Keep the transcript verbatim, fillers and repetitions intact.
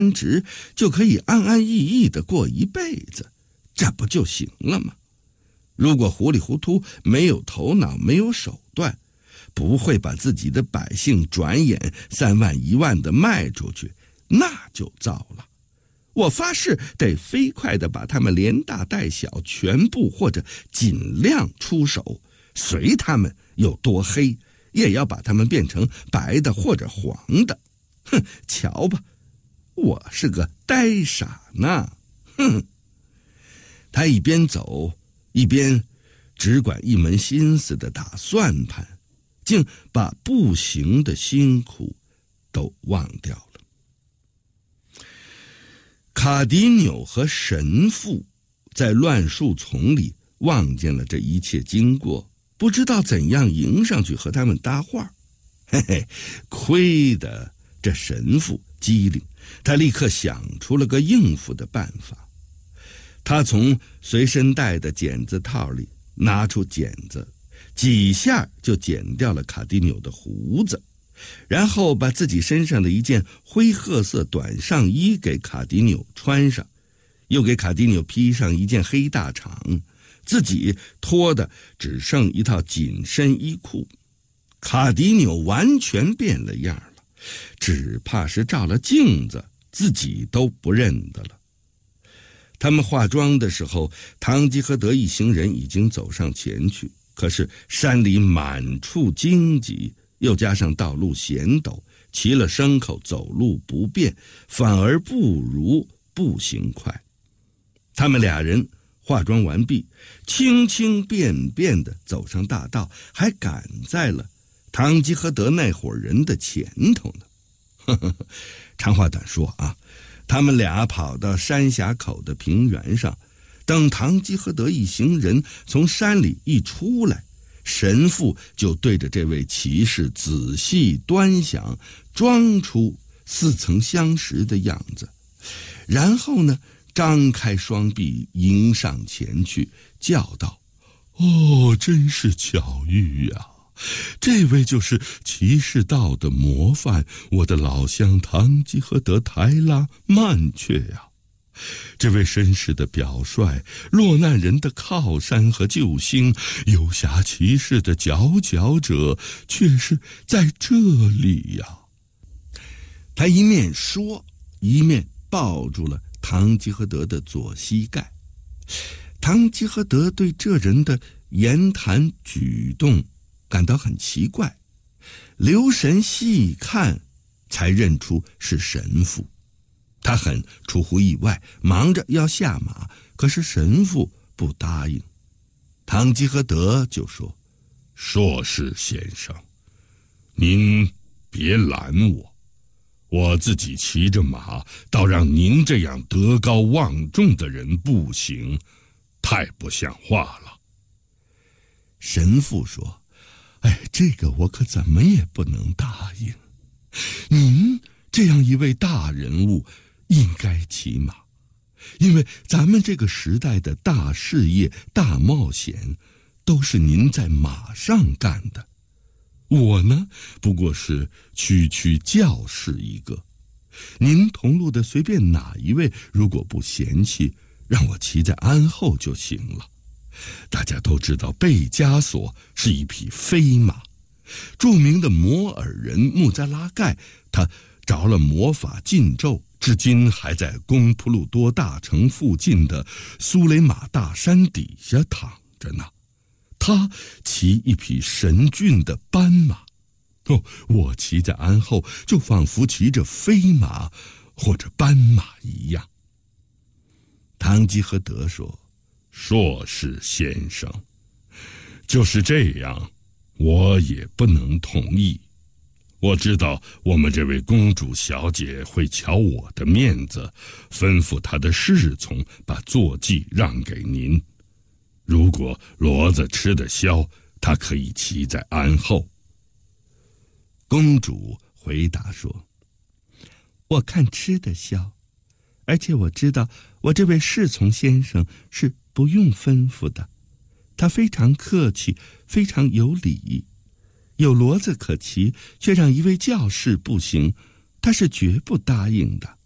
职，就可以安安逸逸地过一辈子，这不就行了吗？如果糊里糊涂，没有头脑，没有手段，不会把自己的百姓转眼三万一万的卖出去，那就糟了。我发誓得飞快地把他们连大带小全部或者尽量出手，随他们有多黑，也要把他们变成白的或者黄的。哼，瞧吧，我是个呆傻呢。哼！他一边走一边只管一门心思地打算盘，竟把步行的辛苦都忘掉了。卡迪纽和神父在乱树丛里望见了这一切经过，不知道怎样迎上去和他们搭话。嘿嘿，亏得这神父机灵，他立刻想出了个应付的办法。他从随身带的剪子套里拿出剪子，几下就剪掉了卡迪纽的胡子，然后把自己身上的一件灰褐色短上衣给卡迪纽穿上，又给卡迪纽披上一件黑大氅，自己脱的只剩一套紧身衣裤。卡迪纽完全变了样了，只怕是照了镜子自己都不认得了。他们化妆的时候，唐吉诃德一行人已经走上前去，可是山里满处荆棘，又加上道路险陡，骑了牲口走路不便，反而不如步行快。他们俩人化妆完毕，轻轻便便地走上大道，还赶在了唐吉诃德那伙人的前头呢。呵呵，长话短说啊，他们俩跑到山峡口的平原上，等唐吉诃德一行人从山里一出来，神父就对着这位骑士仔细端详，装出似曾相识的样子，然后呢，张开双臂迎上前去，叫道：哦，真是巧遇呀！这位就是骑士道的模范，我的老乡唐吉诃德·台拉曼却呀！这位绅士的表率，落难人的靠山和救星，游侠骑士的佼佼者，却是在这里呀！他一面说，一面抱住了唐吉诃德的左膝盖。唐吉诃德对这人的言谈举动感到很奇怪，留神细看，才认出是神父。他很出乎意外，忙着要下马，可是神父不答应。唐吉诃德就说：硕士先生，您别拦我，我自己骑着马，倒让您这样德高望重的人步行，太不像话了。神父说：哎，这个我可怎么也不能答应。您这样一位大人物，应该骑马，因为咱们这个时代的大事业、大冒险，都是您在马上干的。我呢，不过是区区教士一个。您同路的随便哪一位，如果不嫌弃，让我骑在鞍后就行了。大家都知道贝加索是一匹飞马，著名的摩尔人穆扎拉盖，他着了魔法禁咒，至今还在公普鲁多大城附近的苏雷马大山底下躺着呢。他骑一匹神骏的斑马，哦，我骑在鞍后，就仿佛骑着飞马或者斑马一样。唐吉诃德说：硕士先生，就是这样，我也不能同意。我知道我们这位公主小姐会瞧我的面子，吩咐她的侍从把坐骑让给您。如果骡子吃得消，她可以骑在鞍后。公主回答说：我看吃得消，而且我知道我这位侍从先生是不用吩咐的，他非常客气，非常有礼。有骡子可骑，却让一位教士步行，他是绝不答应的。